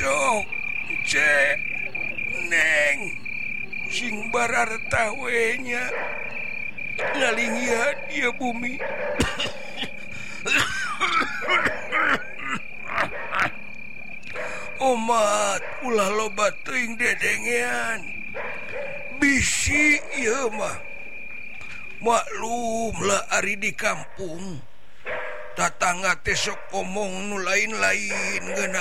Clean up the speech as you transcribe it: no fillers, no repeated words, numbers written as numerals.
sok neng sing barartawenya ngalingian dia bumi. Umat ulah loba teuing dedengean bisi ieu mah maklum lah ari di kampung tatangga teh sok omong nu lain-lain geuna